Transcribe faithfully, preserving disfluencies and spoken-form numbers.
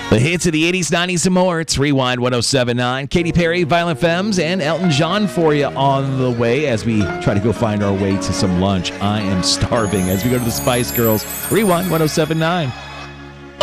The hits of the eighties, nineties, and more. It's Rewind one oh seven point nine. Katy Perry, Violent Femmes, and Elton John for you on the way as we try to go find our way to some lunch. I am starving as we go to the Spice Girls. Rewind one oh seven point nine.